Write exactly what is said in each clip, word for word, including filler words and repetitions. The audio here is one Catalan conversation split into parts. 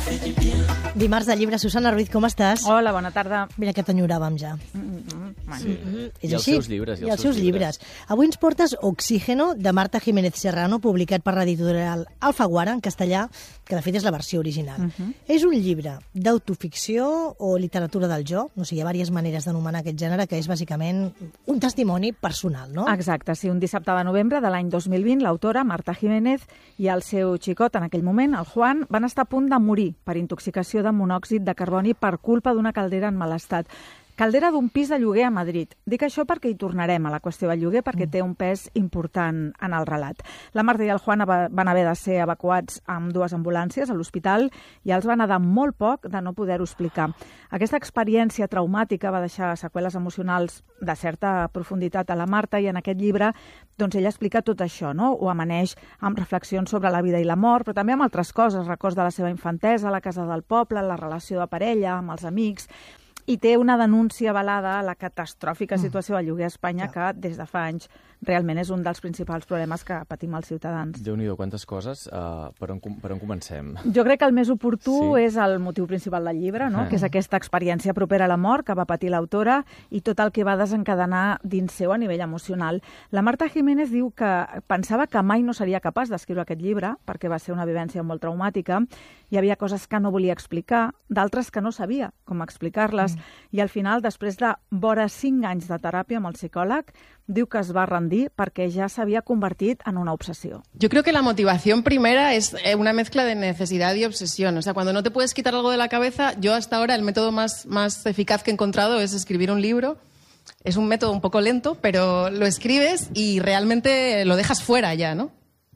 Dimarts de llibre, Susana Ruiz, com estàs? Hola, bona tarda. Mira que t'enyoràvem ja. Mm-hmm. Sí. Mm-hmm. És I els així? seus llibres. I els seus llibres. Avui ens portes Oxígeno, de Marta Jiménez Serrano, publicat per l'editorial Alfaguara, en castellà, que de fet és la versió original. Uh-huh. És un llibre d'autoficció o literatura del jo, no sé, hi ha diverses maneres d'anomenar aquest gènere, que és bàsicament un testimoni personal, no? Exacte, sí, un dissabte de novembre de l'any dos mil vint, l'autora, Marta Jiménez, i el seu xicot, en aquell moment, el Juan, van estar a punt de morir per intoxicació de monòxid de carboni per culpa d'una caldera en mal estat. Caldera d'un pis de lloguer a Madrid. Dic això perquè hi tornarem a la qüestió del lloguer, perquè té un pes important en el relat. La Marta i el Juan van haver de ser evacuats amb dues ambulàncies a l'hospital i els van anar molt poc de no poder-ho explicar. Aquesta experiència traumàtica va deixar seqüeles emocionals de certa profunditat a la Marta i en aquest llibre doncs ella explica tot això, no? Ho amaneix amb reflexions sobre la vida i la mort, però també amb altres coses, records de la seva infantesa, la casa del poble, la relació de parella, amb els amics. I té una denúncia avalada a la catastròfica situació del lloguer a Espanya, que des de fa anys realment és un dels principals problemes que patim els ciutadans. Déu-n'hi-do, quantes coses. Uh, per, on, per on comencem? Jo crec que el més oportú Sí. és el motiu principal del llibre, no? Ah. Que és aquesta experiència propera a la mort que va patir l'autora i tot el que va desencadenar dins seu a nivell emocional. La Marta Jiménez diu que pensava que mai no seria capaç d'escriure aquest llibre, perquè va ser una vivència molt traumàtica. Hi havia coses que no volia explicar, d'altres que no sabia com explicar-les, mm. i al final, després de vora cinc anys de teràpia amb el psicòleg, diu que es va rendir perquè ja s'havia convertit en una obsessió. Yo creo que la motivación primera es una mezcla de necesidad y obsesión. O sea, cuando no te puedes quitar algo de la cabeza, yo hasta ahora el método más, más eficaz que he encontrado es escribir un libro. Es un método un poco lento, pero lo escribes y realmente lo dejas fuera ya, ¿no?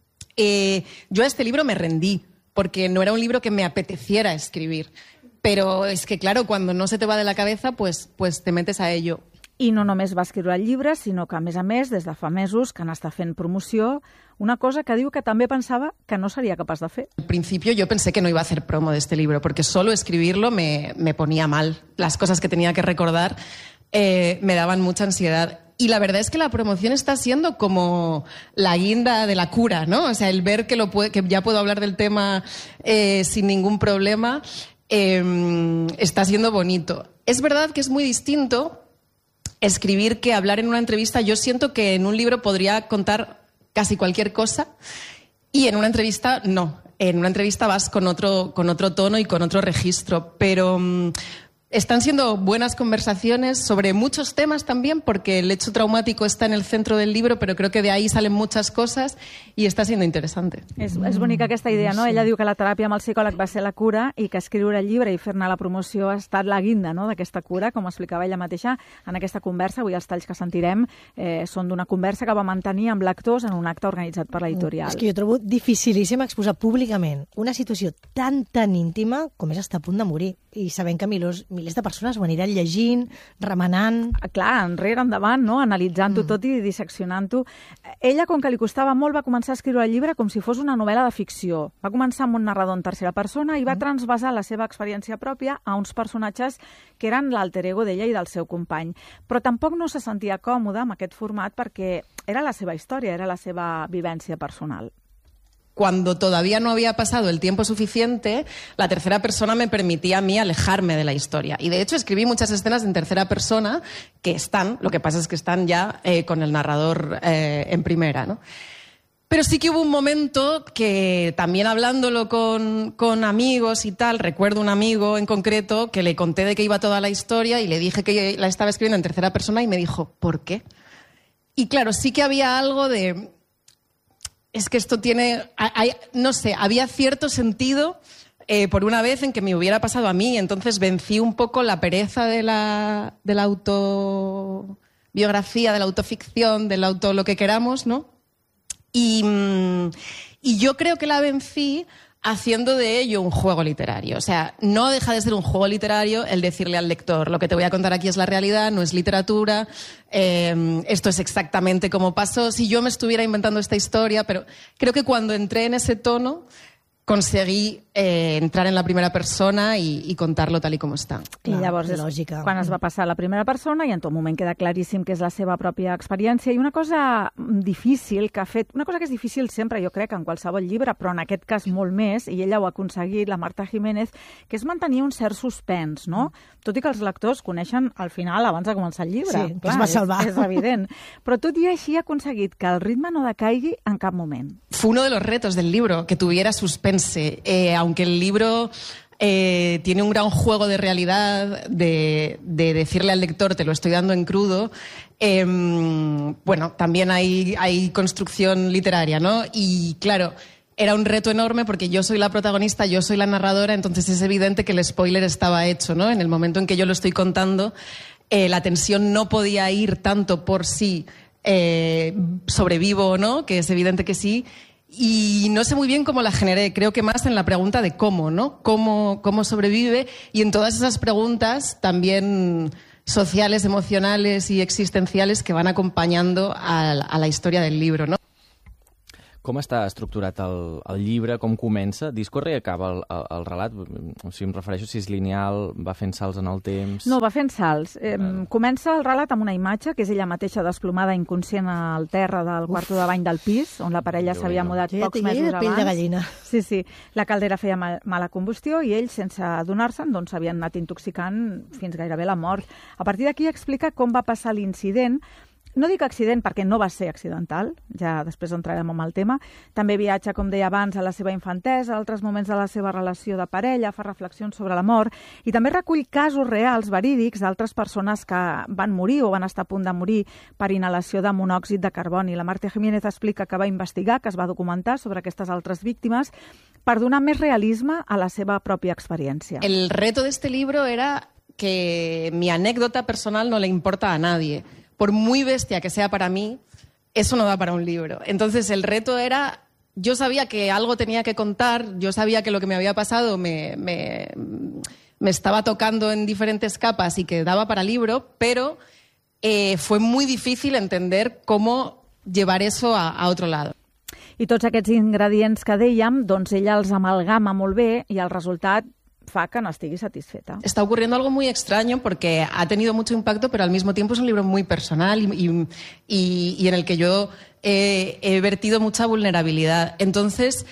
Eh, yo a este libro me rendí, porque no era un libro que me apeteciera escribir. Pero es que, claro, cuando no se te va de la cabeza, pues, pues te metes a ello. I no només va escriure el llibre, sinó que, a més a més, des de fa mesos que n'està fent promoció, una cosa que diu que també pensava que no seria capaç de fer. Al principio yo pensé que no iba a hacer promo de este libro, porque solo escribirlo me, me ponía mal. Las cosas que tenía que recordar eh, me daban mucha ansiedad. Y la verdad es que la promoción está siendo como la guinda de la cura, ¿no? O sea, el ver que, lo puede, que ya puedo hablar del tema eh, sin ningún problema eh, está siendo bonito. Es verdad que es muy distinto escribir que hablar en una entrevista. Yo siento que en un libro podría contar casi cualquier cosa y en una entrevista no. En una entrevista vas con otro, con otro tono y con otro registro, pero um, están siendo buenas conversaciones sobre muchos temas también, porque el hecho traumático está en el centro del libro, però crec que de ahí salen muchas cosas i està siendo interesante. És, és bonica aquesta idea, no? Ella diu que la teràpia amb el psicòleg va ser la cura i que escriure el llibre i fer-ne la promoció ha estat la guinda, no?, d'aquesta cura, com explicava ella mateixa en aquesta conversa. Avui els talls que sentirem eh, són d'una conversa que va mantenir amb lectors en un acte organitzat per l'editorial. És que jo trobo dificilíssim exposar públicament una situació tan, tan íntima com és estar a punt de morir. I sabent que milers, milers de persones ho aniran llegint, remenant... Clar, enrere, endavant, no? Analitzant-ho mm. tot i disseccionant-ho. Ella, com que li costava molt, va començar a escriure el llibre com si fos una novel·la de ficció. Va començar amb un narrador en tercera persona i va mm. transvasar la seva experiència pròpia a uns personatges que eren l'alter ego d'ella i del seu company. Però tampoc no se sentia còmoda amb aquest format perquè era la seva història, era la seva vivència personal. Cuando todavía no había pasado el tiempo suficiente, la tercera persona me permitía a mí alejarme de la historia. Y de hecho escribí muchas escenas en tercera persona que están, lo que pasa es que están ya eh, con el narrador eh, en primera, ¿no? Pero sí que hubo un momento que también hablándolo con, con amigos y tal, recuerdo un amigo en concreto que le conté de qué iba toda la historia y le dije que la estaba escribiendo en tercera persona y me dijo, ¿por qué? Y claro, sí que había algo de... Es que esto tiene, hay, no sé, había cierto sentido eh, por una vez en que me hubiera pasado a mí, entonces vencí un poco la pereza de la, de la autobiografía, de la autoficción, del auto lo que queramos, ¿no? Y, y yo creo que la vencí haciendo de ello un juego literario. O sea, no deja de ser un juego literario el decirle al lector, lo que te voy a contar aquí es la realidad, no es literatura, eh, esto es exactamente como pasó. Si yo me estuviera inventando esta historia, pero creo que cuando entré en ese tono conseguí eh, entrar en la primera persona y, y contarlo tal y com està. I llavors és lògica. quan es va passar a la primera persona i en tot moment queda claríssim que és la seva pròpia experiència. I una cosa difícil que ha fet, una cosa que és difícil sempre, jo crec, en qualsevol llibre, però en aquest cas molt més, i ella ho ha aconseguit, la Marta Jiménez, que és mantenir un cert suspens, no? Mm. Tot i que els lectors coneixen el final abans de començar el llibre. Sí, clar, es va salvar. És, és evident. Però tot i així ha aconseguit que el ritme no decaigui en cap moment. Fue uno de los retos del libro, que tuviera suspense, eh, aunque el libro eh, tiene un gran juego de realidad, de, de decirle al lector, te lo estoy dando en crudo, eh, bueno, también hay, hay construcción literaria, ¿no? Y claro, era un reto enorme porque yo soy la protagonista, yo soy la narradora, entonces es evidente que el spoiler estaba hecho, ¿no? En el momento en que yo lo estoy contando, eh, la tensión no podía ir tanto por si eh, sobrevivo o no, que es evidente que sí. Y no sé muy bien cómo la generé, creo que más en la pregunta de cómo, ¿no? Cómo, cómo sobrevive, y en todas esas preguntas también sociales, emocionales y existenciales que van acompañando a, a la historia del libro, ¿no? Com està estructurat el, el llibre, com comença? Discorre i acaba el, el, el relat? O sigui, em refereixo si és lineal, va fent salts en el temps... No, va fent salts. Eh, comença el relat amb una imatge, que és ella mateixa desplomada inconscient al terra del quarto de bany del pis, on la parella s'havia mudat Sí, pocs té mesos de pell de abans. gallina. Sí, sí. La caldera feia mal, mala combustió i ells, sense adonar-se'n, doncs s'havien anat intoxicant fins gairebé la mort. A partir d'aquí explica com va passar l'incident. No dic accident perquè no va ser accidental, ja després entrarem en el tema. També viatja, com deia abans, a la seva infantesa, a altres moments de la seva relació de parella, fa reflexions sobre la mort, i també recull casos reals, verídics, d'altres persones que van morir o van estar a punt de morir per inhalació de monòxid de carboni. La Marta Jiménez explica que va investigar, que es va documentar sobre aquestes altres víctimes per donar més realisme a la seva pròpia experiència. El reto de este libro era que mi anécdota personal no le importa a nadie. Por muy bestia que sea para mí, eso no da para un libro. Entonces el reto era, yo sabía que algo tenía que contar, yo sabía que lo que me había pasado me, me, me estaba tocando en diferentes capas y que daba para libro, pero eh, fue muy difícil entender cómo llevar eso a, a otro lado. I tots aquests ingredients que dèiem, doncs ella els amalgama molt bé i el resultat fa que no estigui satisfeta. Está ocurriendo algo muy extraño porque ha tenido mucho impacto, pero al mismo tiempo es un libro muy personal y, y, y, y en el que yo eh, he vertido mucha vulnerabilidad. Entonces,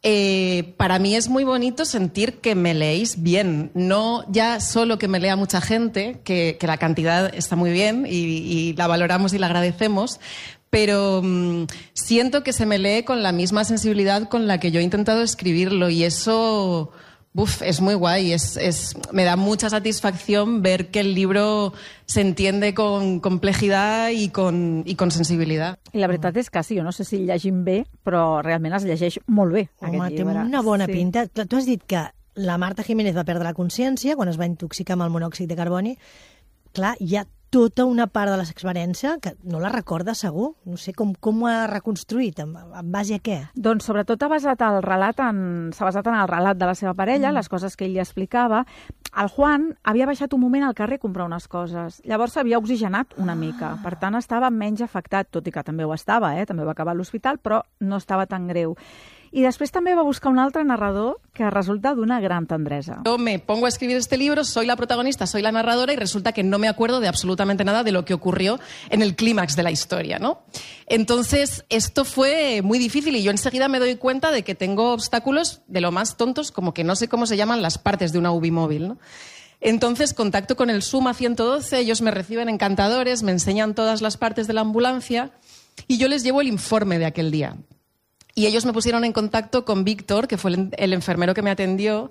eh, para mí es muy bonito sentir que me leéis bien, no ya solo que me lea mucha gente, que, que la cantidad está muy bien y, y la valoramos y la agradecemos, pero mmm, siento que se me lee con la misma sensibilidad con la que yo he intentado escribirlo, y eso... Uf, es muy guay, es, es, me da mucha satisfacción ver que el libro se entiende con complejidad y con, y con sensibilidad. I la veritat és que sí, jo no sé si llegim bé, però realment es llegeix molt bé, Home, aquest té llibre. una bona Sí. pinta. Clar, tu has dit que la Marta Jiménez va perdre la consciència quan es va intoxicar amb el monòxid de carboni. Clar, hi ha tota una part de la seva experiència que no la recorda segur. No sé com, com ho ha reconstruït, en, en base a què? Doncs sobretot ha basat el relat en, s'ha basat en el relat de la seva parella, mm. les coses que ell li explicava. El Juan havia baixat un moment al carrer a comprar unes coses. Llavors s'havia oxigenat una mica. Per tant, estava menys afectat, tot i que també ho estava, eh? també va acabar a l'hospital, però no estava tan greu. I després també va buscar un altre narrador que resulta d'una gran tendresa. Yo me pongo a escribir este libro, soy la protagonista, soy la narradora, y resulta que no me acuerdo de absolutamente nada de lo que ocurrió en el clímax de la historia, ¿no? Entonces, esto fue muy difícil y yo enseguida me doy cuenta de que tengo obstáculos de lo más tontos, como que no sé cómo se llaman las partes de una U B I móvil, ¿no? Entonces contacto con el Suma ciento doce, ellos me reciben encantadores, me enseñan todas las partes de la ambulancia y yo les llevo el informe de aquel día. Y ellos me pusieron en contacto con Víctor, que fue el, el enfermero que me atendió,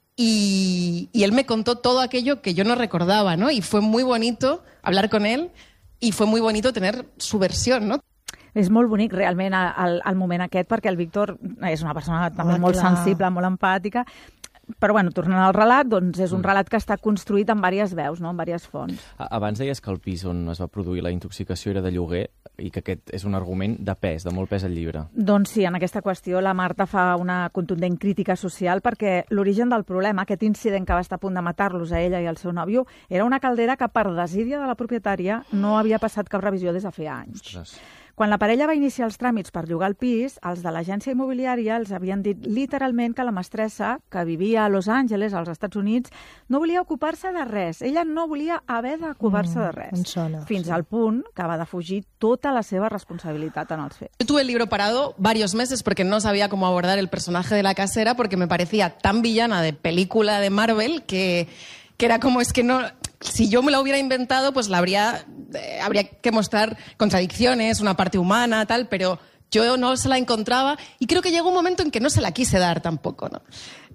y, y él me contó todo aquello que yo no recordaba, ¿no? Y fue muy bonito hablar con él y fue muy bonito tener su versión, ¿no? És molt bonic realment el, el moment aquest, perquè el Víctor és una persona també Home, molt clar. sensible, molt empàtica. Però, bueno, tornant al relat, doncs és un relat que està construït en diverses veus, no? en diverses fonts. Abans deies que el pis on es va produir la intoxicació era de lloguer i que aquest és un argument de pes, de molt pes al llibre. Doncs sí, en aquesta qüestió la Marta fa una contundent crítica social perquè l'origen del problema, aquest incident que va estar a punt de matar-los a ella i al seu nòvio, era una caldera que per desídia de la propietària no havia passat cap revisió des de feia anys. Ostres. Quan la parella va iniciar els tràmits per llogar el pis, els de l'agència immobiliària els havien dit literalment que la mestressa, que vivia a Los Angeles, als Estats Units, no volia ocupar-se de res. Ella no volia haver d'ocupar-se de res. Mm, sona, fins sí. al punt que va defugir tota la seva responsabilitat en els fets. Yo tuve el libro parado varios meses porque no sabía cómo abordar el personaje de la casera, porque me parecía tan villana de película de Marvel que, que era como, es que no... Si yo me la hubiera inventado, pues la habría, eh, habría que mostrar contradicciones, una parte humana, tal, pero yo no se la encontraba y creo que llegó un momento en que no se la quise dar tampoco, ¿no?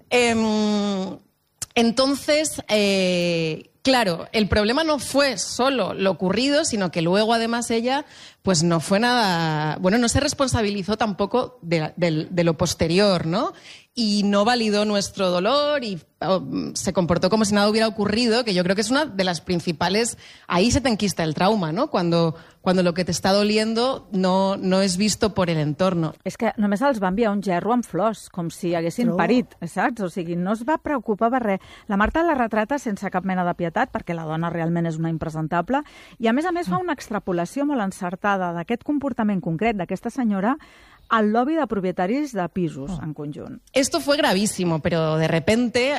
Eh, entonces, eh, claro, el problema no fue solo lo ocurrido, sino que luego, además, ella pues no fue nada... Bueno, no se responsabilizó tampoco de, de, de lo posterior, ¿no? Y no validó nuestro dolor y oh, se comportó como si nada hubiera ocurrido, que yo creo que es una de las principales... Ahí se te enquista el trauma, ¿no? Cuando, cuando lo que te está doliendo no, no es visto por el entorno. És que només els va enviar un gerro amb flors, com si haguessin Trobo. parit, saps? O sigui, no es va preocupar per res. La Marta la retrata sense cap mena de pietat, perquè la dona realment és una impresentable, i a més a més fa una extrapolació molt encertada d'aquest comportament concret d'aquesta senyora al lobby de propietaris de pisos en conjunt. Esto fue gravísimo, pero de repente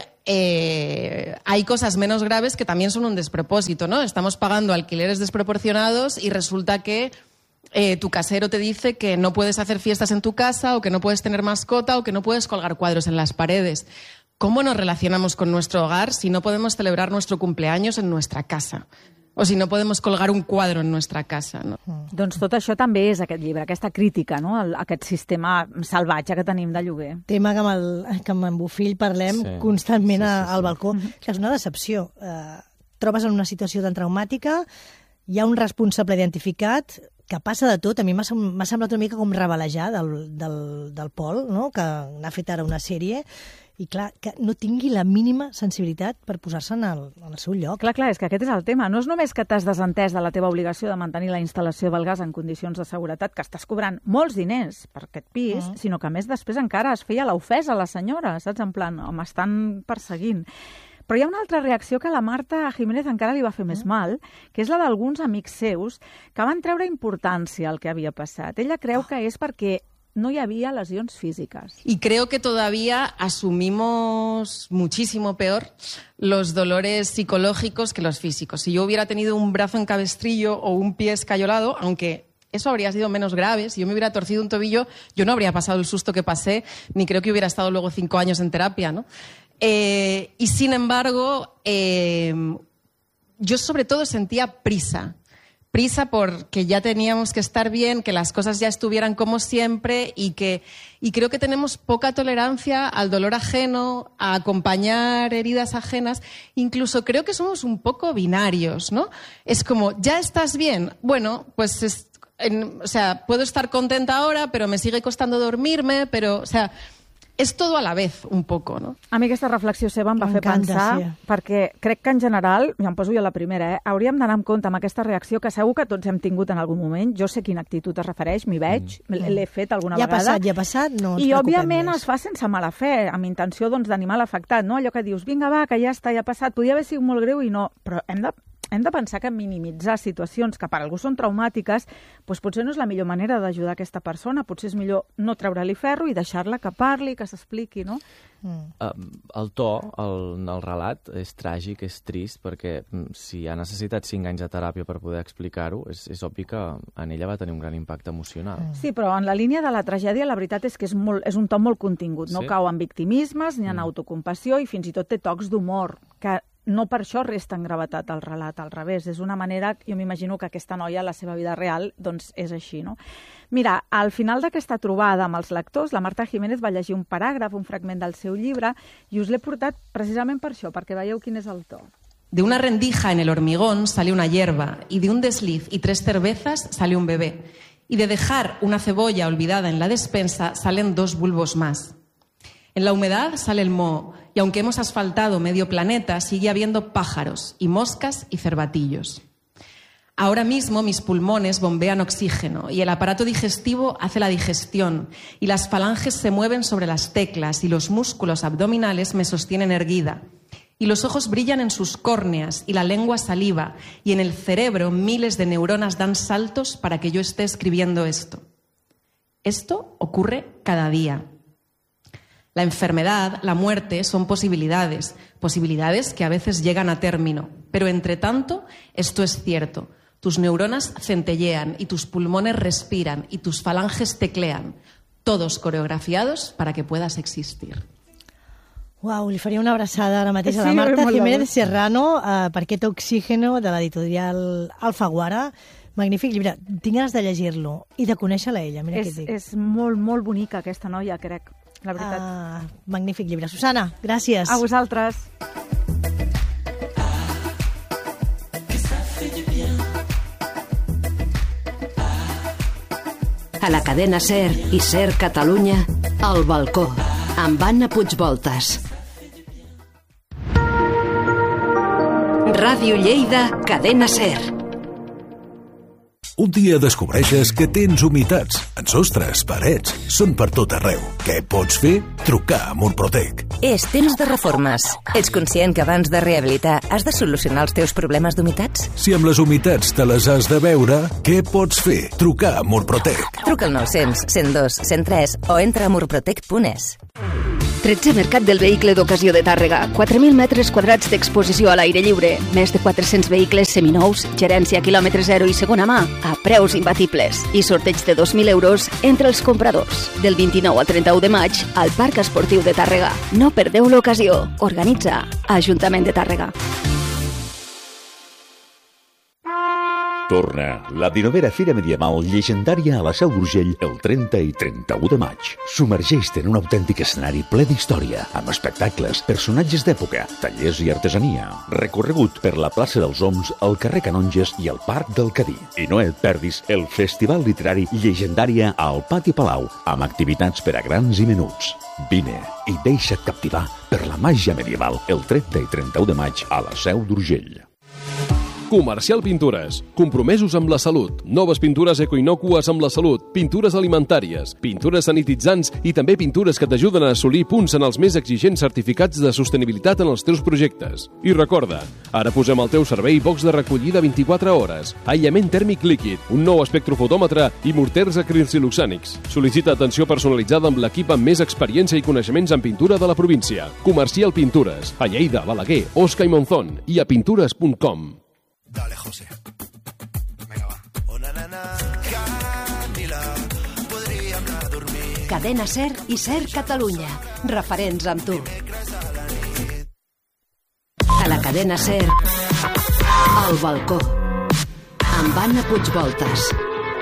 eh, hay cosas menos graves que también son un despropósito, ¿no? Estamos pagando alquileres desproporcionados y resulta que eh, tu casero te dice que no puedes hacer fiestas en tu casa o que no puedes tener mascota o que no puedes colgar cuadros en las paredes. ¿Cómo nos relacionamos con nuestro hogar si no podemos celebrar nuestro cumpleaños en nuestra casa? O si no podemos colgar un quadro en nuestra casa, no? Mm. Doncs tot això també és aquest llibre, aquesta crítica, no? El, aquest sistema salvatge que tenim de lloguer. Tema que amb, el, que amb en Bofill parlem Sí. constantment Sí, sí, sí, sí. al balcó. Mm -hmm. És una decepció. Eh, trobes en una situació tan traumàtica, hi ha un responsable identificat que passa de tot. A mi m'ha sem m'ha semblat una mica com revelejar del, del, del Pol, no? Que n'ha fet ara una sèrie, i clar, que no tingui la mínima sensibilitat per posar-se en, el, en el seu lloc. Clar, clar, és que aquest és el tema. No és només que t'has desentès de la teva obligació de mantenir la instal·lació del gas en condicions de seguretat, que estàs cobrant molts diners per aquest pis, Mm. sinó que a més després encara es feia l'ofesa a la senyora, saps? En plan, oh, m'estan perseguint. Però hi ha una altra reacció que a la Marta Jiménez encara li va fer més mal, que és la d'alguns amics seus que van treure importància al que havia passat. Ella creu que és perquè no hi havia lesions físiques. Y creo que todavía asumimos muchísimo peor los dolores psicológicos que los físicos. Si yo hubiera tenido un brazo en cabestrillo o un pie escayolado, aunque eso habría sido menos grave, si yo me hubiera torcido un tobillo, yo no habría pasado el susto que pasé, ni creo que hubiera estado luego cinco años en terapia, ¿no? Eh, y sin embargo, eh, yo sobre todo sentía prisa. Prisa porque ya teníamos que estar bien, que las cosas ya estuvieran como siempre y que y creo que tenemos poca tolerancia al dolor ajeno, a acompañar heridas ajenas. Incluso creo que somos un poco binarios, ¿no? Es como, ¿ya estás bien? Bueno, pues, es, en, o sea, puedo estar contenta ahora, pero me sigue costando dormirme, pero, o sea... És tot a la vez, un poco, no? A mi aquesta reflexió seva em va fer pensar, sí. perquè crec que en general, ja em poso jo la primera, eh, hauríem d'anar amb compte amb aquesta reacció que segur que tots hem tingut en algun moment. Jo sé quina actitud es refereix, m'hi veig, mm. l'he fet alguna ja vegada. Ja ha passat, ja ha passat, no ens I, preocupem òbviament, més. es fa sense mala fe, amb intenció doncs, d'animar l'afectat, no? Allò que dius, vinga, va, que ja està, ja ha passat, podia haver sigut molt greu i no, però hem de hem de pensar que minimitzar situacions que per algú són traumàtiques doncs potser no és la millor manera d'ajudar aquesta persona. Potser és millor no treure-li ferro i deixar-la que parli, que s'expliqui, no? Mm. Uh, el to, el, el relat, és tràgic, és trist, perquè si ha necessitat cinc anys de teràpia per poder explicar-ho, és, és obvi que en ella va tenir un gran impacte emocional. Mm. Sí, però en la línia de la tragèdia la veritat és que és, molt, és un to molt contingut. No sí? cau en victimismes, ni en mm. autocompassió, i fins i tot té tocs d'humor, que no per això resta en gravetat el relat, al revés. És una manera, jo m'imagino que aquesta noia, la seva vida real, doncs és així, no? Mira, al final d'aquesta trobada amb els lectors, la Marta Jiménez va llegir un paràgraf, un fragment del seu llibre, i us l'he portat precisament per això, perquè veieu quin és el to. De una rendija en el hormigón sale una hierba, y de un desliz y tres cervezas sale un bebé. Y de dejar una cebolla olvidada en la despensa salen dos bulbos más. En la humedad sale el moho, y aunque hemos asfaltado medio planeta, sigue habiendo pájaros y moscas y cervatillos. Ahora mismo mis pulmones bombean oxígeno y el aparato digestivo hace la digestión y las falanges se mueven sobre las teclas y los músculos abdominales me sostienen erguida. Y los ojos brillan en sus córneas y la lengua saliva y en el cerebro miles de neuronas dan saltos para que yo esté escribiendo esto. Esto ocurre cada día. La enfermedad, la muerte son posibilidades, posibilidades que a veces llegan a término. Pero entre tanto, esto es cierto. Tus neuronas centellean y tus pulmones respiran y tus falanges teclean, todos coreografiados para que puedas existir. Uau, li faria una abraçada ara mateix Sí, a la Marta molt Jiménez bé. Serrano uh, per aquest Oxígeno de l'editorial Alfaguara. Magnífic llibre. Tinc ganes de llegir-lo i de conèixer-la ella. Mira què És, et dic. és molt, molt bonica aquesta noia, crec, la veritat. Ah, magnífic llibre. Susana, gràcies. A vosaltres. A la cadena SER i SER Catalunya, El Balcó, amb Anna Puigvoltas. Ràdio Lleida, cadena SER. Un dia descobreixes que tens humitats en sostres, parets, són per tot arreu. Què pots fer? Trucar a Murprotec. És temps de reformes. Ets conscient que abans de rehabilitar has de solucionar els teus problemes d'humitats? Si amb les humitats te les has de veure, què pots fer? Trucar a Murprotec. Truca al nou cents, cent dos, cent tres o entra a murprotec punt es. tretze Mercat del Vehicle d'Ocasió de Tàrrega. quatre mil metres quadrats d'exposició a l'aire lliure. Més de quatre-cents vehicles seminous, gerència quilòmetre zero i segona mà, a preus imbatibles. I sorteig de dos mil euros entre els compradors. Del vint-i-nou al trenta-u de maig, al Parc Esportiu de Tàrrega. No perdeu l'ocasió. Organitza Ajuntament de Tàrrega. Torna la dinovena Fira Medieval llegendària a la Seu d'Urgell el trenta i trenta-u de maig. Submergeix-te en un autèntic escenari ple d'història, amb espectacles, personatges d'època, tallers i artesania. Recorregut per la plaça dels Oms, el carrer Canonges i el Parc del Cadí. I no et perdis el Festival Literari Llegendària al Pati Palau, amb activitats per a grans i menuts. Vine i deixa't captivar per la màgia medieval el trenta i trenta-u de maig a la Seu d'Urgell. Comercial Pintures. Compromesos amb la salut. Noves pintures ecoinocues amb la salut. Pintures alimentàries. Pintures sanititzants i també pintures que t'ajuden a assolir punts en els més exigents certificats de sostenibilitat en els teus projectes. I recorda, ara posem al teu servei box de recollida vint-i-quatre hores, aïllament tèrmic líquid, un nou espectrofotòmetre i morters acrilsiluxànics. Sol·licita atenció personalitzada amb l'equip amb més experiència i coneixements en pintura de la província. Comercial Pintures. A Lleida, Balaguer, Osca i Monzón i a pintures punt com. Dale, José. Venga, va. Oh, na, na, na. Camila, podríem anar a dormir. Cadena SER i SER Catalunya. Referents amb tu. A la cadena SER, El Balcó, amb Anna Puigvoltas.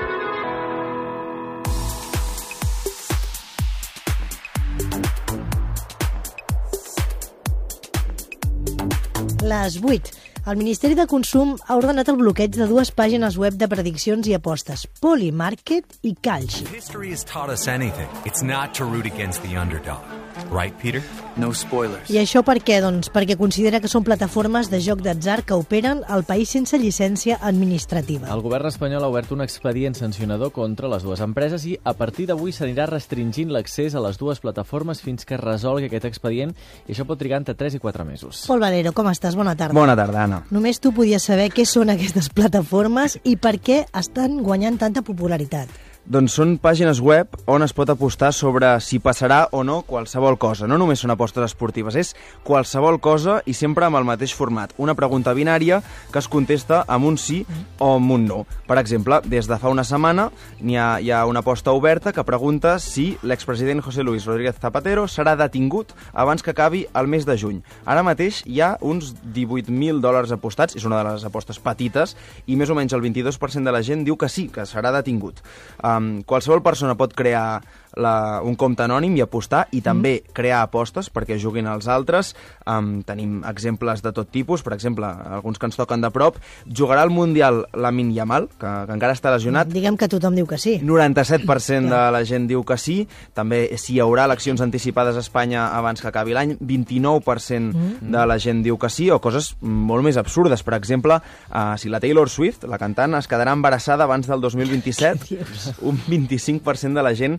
Les vuit. El Ministeri de Consum ha ordenat el bloqueig de dues pàgines web de prediccions i apostes, Polymarket i Calci. History has taught us anything. It's not to root against the underdog. Right, Peter? No spoilers. I això per què? Doncs perquè considera que són plataformes de joc d'atzar que operen al país sense llicència administrativa. El govern espanyol ha obert un expedient sancionador contra les dues empreses i a partir d'avui s'anirà restringint l'accés a les dues plataformes fins que es resolgui aquest expedient i això pot trigar entre tres i quatre mesos. Pol Valero, com estàs? Bona tarda. Bona tarda, Anna. Només tu podies saber què són aquestes plataformes i per què estan guanyant tanta popularitat. Doncs són pàgines web on es pot apostar sobre si passarà o no qualsevol cosa. No només són apostes esportives, és qualsevol cosa i sempre amb el mateix format. Una pregunta binària que es contesta amb un sí o amb un no. Per exemple, des de fa una setmana hi ha, hi ha una aposta oberta que pregunta si l'expresident José Luis Rodríguez Zapatero serà detingut abans que acabi el mes de juny. Ara mateix hi ha uns divuit mil dòlars apostats, és una de les apostes petites, i més o menys el vint-i-dos per cent de la gent diu que sí, que serà detingut. Um, qualsevol persona pot crear la, un compte anònim i apostar i també mm. crear apostes perquè juguin els altres. Um, tenim exemples de tot tipus, per exemple, alguns que ens toquen de prop. Jugarà al Mundial Lamine Yamal, que, que encara està lesionat. Diguem que tothom diu que sí. noranta-set per cent de la gent diu que sí. També si hi haurà eleccions anticipades a Espanya abans que acabi l'any, vint-i-nou per cent mm. de la gent diu que sí, o coses molt més absurdes. Per exemple, uh, si la Taylor Swift, la cantant, es quedarà embarassada abans del dos mil vint-i-set, un vint-i-cinc per cent de la gent creu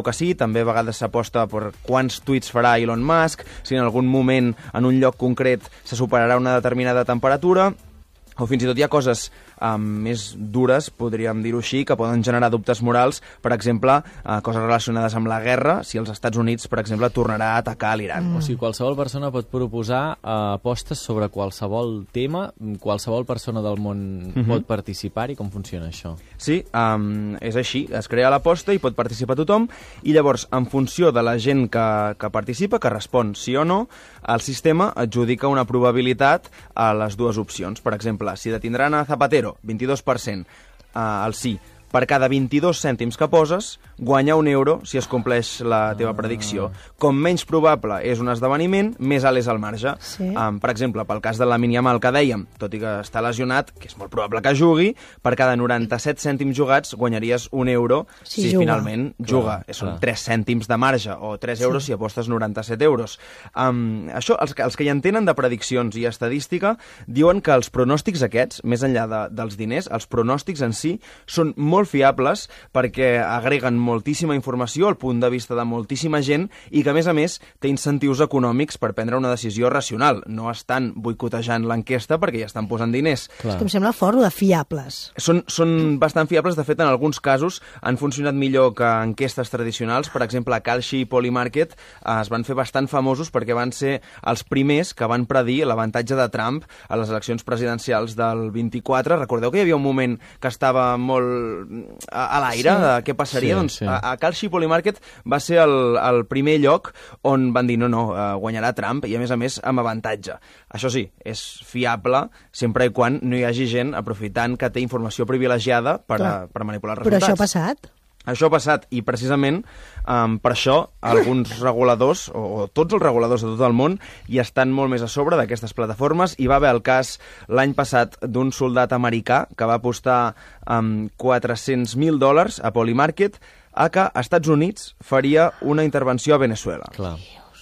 que sí, també a vegades s'aposta per quants tuits farà Elon Musk, si en algun moment en un lloc concret se superarà una determinada temperatura, o fins i tot hi ha coses um, més dures, podríem dir-ho així, que poden generar dubtes morals, per exemple, uh, coses relacionades amb la guerra, si els Estats Units, per exemple, tornarà a atacar l'Iran. Mm. O sigui, qualsevol persona pot proposar uh, apostes sobre qualsevol tema, qualsevol persona del món mm-hmm. pot participar-hi. Com funciona això? Sí, um, és així. Es crea l'aposta i pot participar tothom, i llavors, en funció de la gent que, que participa, que respon sí o no, el sistema adjudica una probabilitat a les dues opcions. Per exemple, si detindran a Zapatero, vint-i-dos per cent eh, el sí, per cada vint-i-dos cèntims que poses, guanya un euro si es compleix la teva ah. predicció. Com menys probable és un esdeveniment, més alt és el marge. Sí. Um, per exemple, pel cas de Lamine Yamal que dèiem, tot i que està lesionat, que és molt probable que jugui, per cada noranta-set cèntims jugats guanyaries un euro si, si juga. finalment juga. Clar, Són clar. tres cèntims de marge, o tres euros sí. si apostes noranta-set euros. Um, això, els, els que hi entenen de prediccions i estadística diuen que els pronòstics aquests, més enllà de, dels diners, els pronòstics en si són molt fiables perquè agreguen moltíssima informació al punt de vista de moltíssima gent i que, a més a més, té incentius econòmics per prendre una decisió racional. No estan boicotejant l'enquesta perquè ja estan posant diners. Clar. És que em sembla fort, de fiables. Són, són bastant fiables. De fet, en alguns casos han funcionat millor que enquestes tradicionals. Per exemple, Kalshi i Polymarket eh, es van fer bastant famosos perquè van ser els primers que van predir l'avantatge de Trump a les eleccions presidencials del vint-i-quatre. Recordeu que hi havia un moment que estava molt a, a l'aire sí. de què passaria? Sí, doncs sí. a, a Kalshi Polymarket va ser el, el primer lloc on van dir no, no, guanyarà Trump i a més a més amb avantatge. Això sí, és fiable sempre i quan no hi hagi gent aprofitant que té informació privilegiada per, a, per manipular els resultats. Però això ha passat? Això ha passat i precisament um, per això alguns reguladors, o, o tots els reguladors de tot el món, hi estan molt més a sobre d'aquestes plataformes. Hi va haver el cas l'any passat d'un soldat americà que va apostar um, quatre-cents mil dòlars a Polymarket a que Estats Units faria una intervenció a Venezuela. Clar.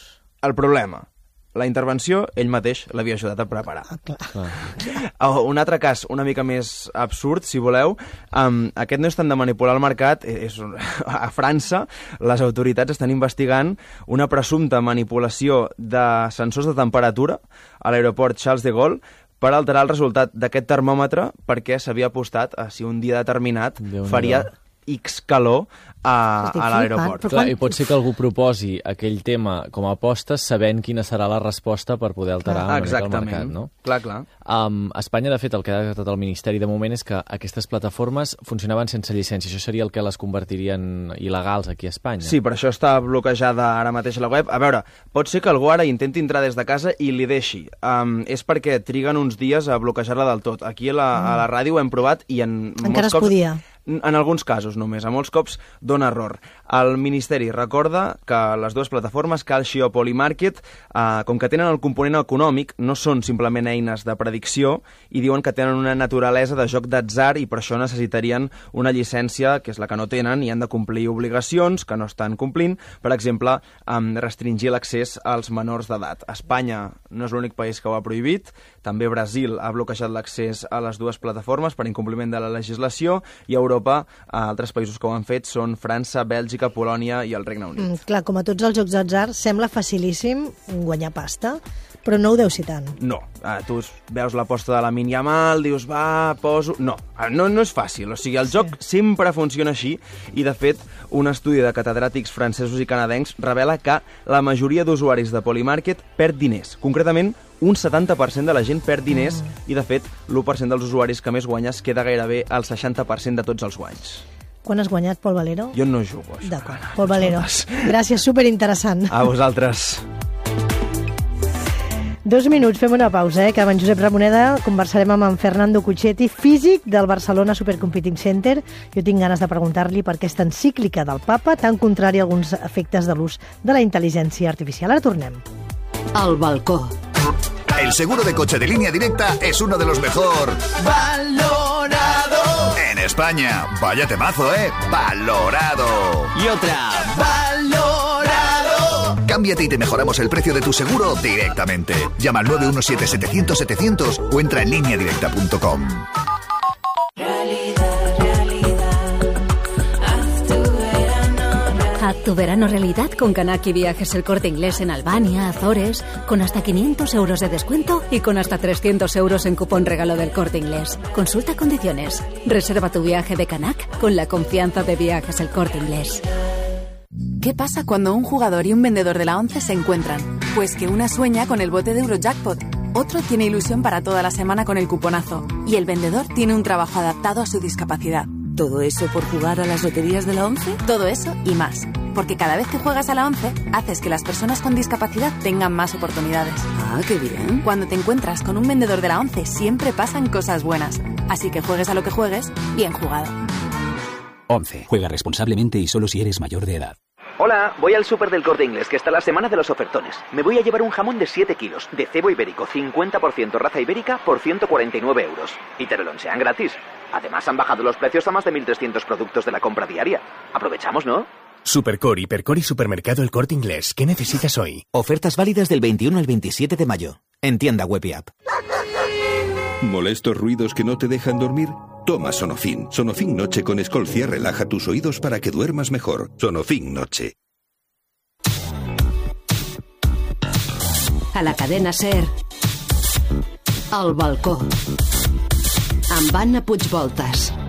El problema... La intervenció, ell mateix l'havia ajudat a preparar. Ah, clar. clar. Un altre cas, una mica més absurd, si voleu, um, aquest no és tant de manipular el mercat, és, a França les autoritats estan investigant una presumpta manipulació de sensors de temperatura a l'aeroport Charles de Gaulle per alterar el resultat d'aquest termòmetre perquè s'havia apostat a si un dia determinat faria X calor a, a l'aeroport. Clar, I pot ser que algú proposi aquell tema com a aposta sabent quina serà la resposta per poder alterar una mica el mercat, no? Clar, clar. Um, a Espanya, de fet, el que ha detectat el Ministeri de moment és que aquestes plataformes funcionaven sense llicència. Això seria el que les convertirien il·legals aquí a Espanya. Sí, per això està bloquejada ara mateix la web. A veure, pot ser que algú ara intenti entrar des de casa i li deixi. Um, és perquè triguen uns dies a bloquejar-la del tot. Aquí a la, a la ràdio ho hem provat i en Encara molts cops... es podia. En alguns casos només, a molts cops dona error. El Ministeri recorda que les dues plataformes, Kalshi o Polymarket, eh, com que tenen el component econòmic, no són simplement eines de predicció i diuen que tenen una naturalesa de joc d'atzar i per això necessitarien una llicència, que és la que no tenen, i han de complir obligacions que no estan complint, per exemple, eh, restringir l'accés als menors d'edat. Espanya no és l'únic país que ho ha prohibit, també Brasil ha bloquejat l'accés a les dues plataformes per incompliment de la legislació i Europa Europa, altres països que ho han fet són França, Bèlgica, Polònia i el Regne Unit. Mm, clar, com a tots els jocs d'atzar, sembla facilíssim guanyar pasta, però no ho deu ser tant. No, ah, tu veus l'aposta de Lamine Yamal, dius, va, poso... No, no, no és fàcil, o sigui, el sí. joc sempre funciona així i, de fet, un estudi de catedràtics francesos i canadencs revela que la majoria d'usuaris de Polymarket perd diners. Concretament, un setanta per cent de la gent perd diners mm. i, de fet, l'u per cent dels usuaris que més guanya es queda gairebé al seixanta per cent de tots els guanys. Quan has guanyat, Pol Valero? Jo no jugo. D'acord, Pol Valero. Gràcies, superinteressant. A vosaltres. Dos minuts, fem una pausa, eh? Que amb en Josep Ramoneda conversarem amb en Fernando Cuchetti, físic del Barcelona Supercomputing Center. Jo tinc ganes de preguntar-li per què és tan cíclica del Papa, tan contrari a alguns efectes de l'ús de la intel·ligència artificial. Ara tornem. Al balcó. El seguro de coche de Línea Directa es uno de los mejor valorado en España. Vaya temazo, ¿eh? Valorado. Y otra. Valorado. Cámbiate y te mejoramos el precio de tu seguro directamente. Llama al nueve uno siete, setecientos, setecientos o entra en línea directa punto com. A tu verano realidad con Kanaki Viajes El Corte Inglés en Albania, Azores, con hasta quinientos euros de descuento y con hasta trescientos euros en cupón regalo del Corte Inglés. Consulta condiciones. Reserva tu viaje de Kanak con la confianza de Viajes El Corte Inglés. ¿Qué pasa cuando un jugador y un vendedor de la ONCE se encuentran? Pues que una sueña con el bote de Eurojackpot, otro tiene ilusión para toda la semana con el cuponazo y el vendedor tiene un trabajo adaptado a su discapacidad. ¿Todo eso por jugar a las loterías de la ONCE? Todo eso y más. Porque cada vez que juegas a la ONCE, haces que las personas con discapacidad tengan más oportunidades. Ah, qué bien. Cuando te encuentras con un vendedor de la ONCE, siempre pasan cosas buenas. Así que juegues a lo que juegues, bien jugado. ONCE. Juega responsablemente y solo si eres mayor de edad. Hola, voy al súper del Corte Inglés, que está la semana de los ofertones. Me voy a llevar un jamón de siete kilos, de cebo ibérico, cincuenta por ciento raza ibérica, por ciento cuarenta y nueve euros. Y te lo lonchean gratis. Además, han bajado los precios a más de mil trescientos productos de la compra diaria. Aprovechamos, ¿no? Supercore, Hipercore y Supermercado El Corte Inglés. ¿Qué necesitas hoy? Ofertas válidas del veintiuno al veintisiete de mayo. En tienda web y app. ¿Molestos ruidos que no te dejan dormir? Toma Sonofin. Sonofin Noche con Escolcia relaja tus oídos para que duermas mejor. Sonofin Noche. A la cadena SER, El Balcó, amb Anna Puigvoltas.